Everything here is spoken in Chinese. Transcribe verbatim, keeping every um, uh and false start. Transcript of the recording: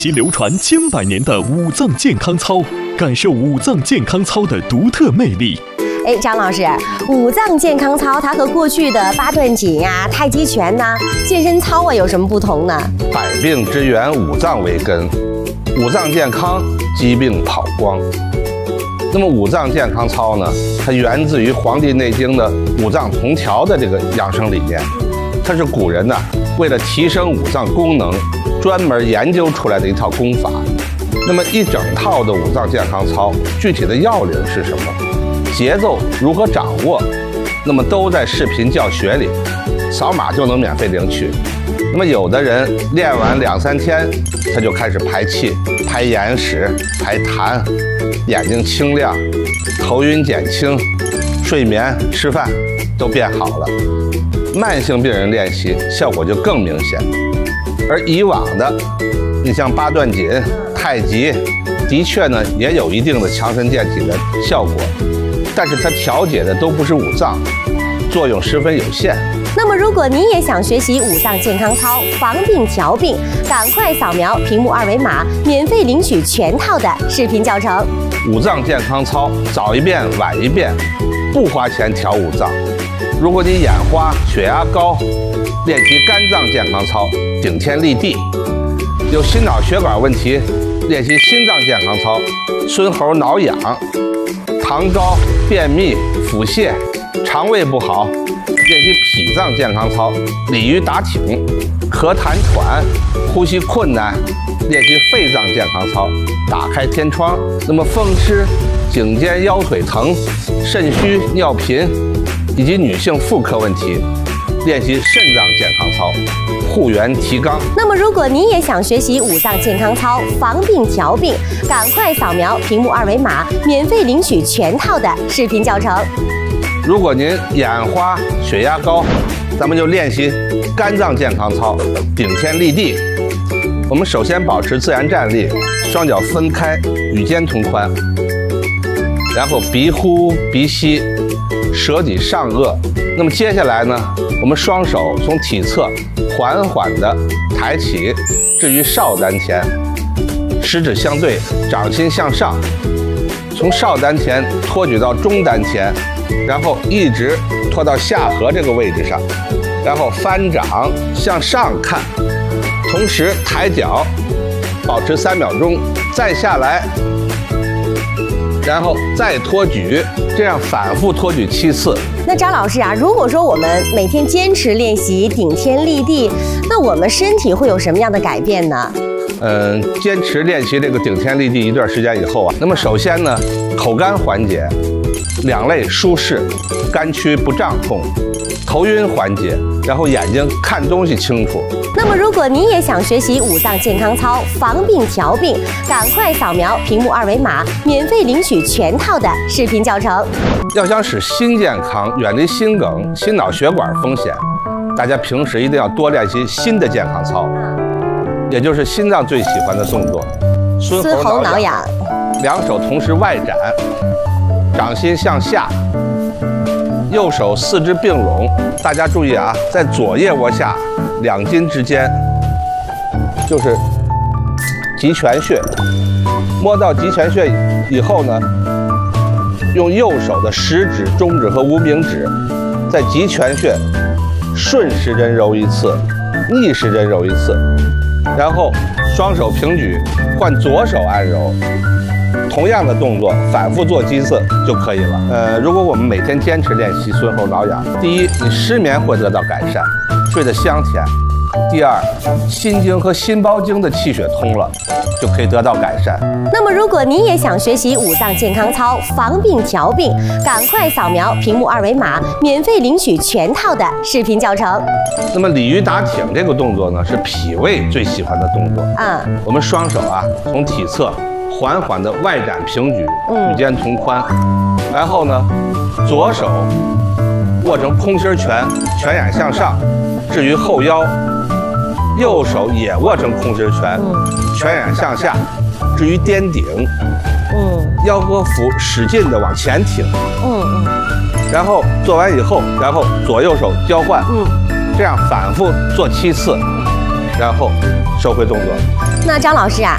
及流传千百年的五脏健康操，感受五脏健康操的独特魅力。 哎，张老师，五脏健康操它和过去的八段锦啊、太极拳呐、啊、健身操啊有什么不同呢？ 百病之源，五脏为根，五脏健康，疾病跑光。那么五脏健康操呢，它源自于《黄帝内经》的五脏同调的这个养生理念，它是古人呢为了提升五脏功能，专门研究出来的一套功法。那么一整套的五脏健康操，具体的要领是什么？节奏如何掌握？那么都在视频教学里，扫码就能免费领取。那么有的人练完两三天，他就开始排气、排眼屎、排痰，眼睛清亮，头晕减轻，睡眠、吃饭都变好了。慢性病人练习效果就更明显。而以往的，你像八段锦、太极，的确呢也有一定的强身健体的效果，但是它调节的都不是五脏，作用十分有限。 那么如果你也想学习五脏健康操，防病调病，赶快扫描屏幕二维码，免费领取全套的视频教程。 五脏健康操，早一遍晚一遍，不花钱调五脏。如果你眼花、血压高，练习肝脏健康操，顶天立地；有心脑血管问题，练习心脏健康操，孙猴挠痒；糖高、便秘、腹泻、肠胃不好，练习脾脏健康操，鲤鱼打挺；咳痰喘、呼吸困难，练习肺脏健康操，打开天窗。那么风湿、颈肩腰腿疼、肾虚、尿频，以及女性妇科问题，练习肾脏健康操，护元提肛。 那么如果你也想学习五脏健康操，防病调病，赶快扫描屏幕二维码，免费领取全套的视频教程。 如果您眼花、血压高，咱们就练习肝脏健康操，顶天立地。我们首先保持自然站立，双脚分开，与肩同宽，然后鼻呼鼻吸，舌抵上颚。那么接下来呢，我们双手从体侧缓缓地抬起，置于少丹田，食指相对，掌心向上，从少丹田托举到中丹田，然后一直拖到下颌这个位置上，然后翻掌向上看，同时抬脚，保持三秒钟，再下来，然后再托举，这样反复托举七次。 那张老师啊，如果说我们每天坚持练习顶天立地，那我们身体会有什么样的改变呢？ 嗯，坚持练习这个顶天立地一段时间以后啊，那么首先呢，口干缓解，两肋舒适，肝区不胀痛，头晕缓解，然后眼睛看东西清楚。 那么如果你也想学习五脏健康操，防病调病，赶快扫描屏幕二维码，免费领取全套的视频教程。 要想使心健康，远离心梗、心脑血管风险，大家平时一定要多练习心的健康操，也就是心脏最喜欢的动作，孙猴挠痒。两手同时外展，掌心向下，右手四肢并拢。大家注意啊，在左腋窝下两筋之间就是极泉穴，摸到极泉穴以后呢，用右手的食指、中指和无名指在极泉穴顺时针揉一次，逆时针揉一次，然后双手平举，换左手按揉。同样的动作反复做几次就可以了。呃，如果我们每天坚持练习孙猴挠痒，第一，你失眠会得到改善，睡得香甜；第二，心经和心包经的气血通了，就可以得到改善。 那么如果你也想学习五脏健康操，防病调病，赶快扫描屏幕二维码，免费领取全套的视频教程。 那么鲤鱼打挺这个动作呢，是脾胃最喜欢的动作。 嗯， 我们双手啊，从体侧缓缓的外展平举，与肩同宽，然后呢，左手握成空心拳，拳眼向上，置于后腰；右手也握成空心拳，拳眼向下，置于颠顶。嗯，腰和腹使劲的往前挺。嗯嗯。然后做完以后，然后左右手交换。嗯，这样反复做七次，然后收回动作。 那张老师啊，